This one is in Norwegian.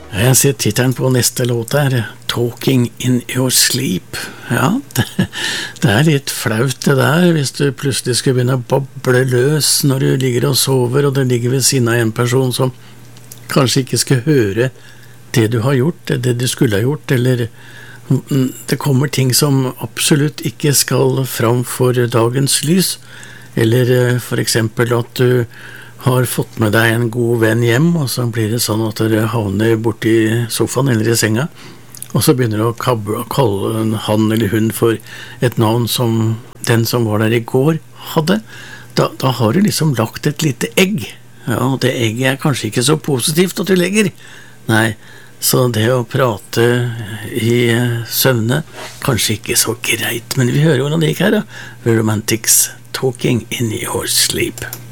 Jeg ser titelen på neste låt her, Talking in Your Sleep. Ja, det litt flaut det der, hvis du plutselig skulle begynne å boble løs når du ligger og sover, og du ligger ved siden av en person som kanskje ikke skal høre det du har gjort, det du skulle ha gjort, eller det kommer ting som absolutt ikke skal fram for dagens lys, eller for eksempel at du har fått med deg en god venn hjem, og så blir det sånn at dere havner borti sofaen eller i senga, og så begynner du å kalle han eller hun for et navn som den som var der i går hadde. Da har du liksom lagt et lite egg. Ja, og det egget kanskje ikke så positivt at du legger. Nei, så det å prate i søvne, kanskje ikke så greit, men vi hører hvordan det gikk her da. The Romantics, Talking in Your Sleep.